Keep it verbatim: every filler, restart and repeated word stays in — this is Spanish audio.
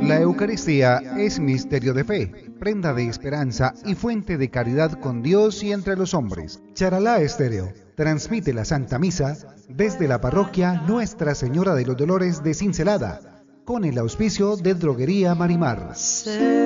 La Eucaristía es misterio de fe, prenda de esperanza y fuente de caridad con Dios y entre los hombres. Charalá Estéreo transmite la Santa Misa desde la parroquia Nuestra Señora de los Dolores de Cincelada, con el auspicio de Droguería Marimar.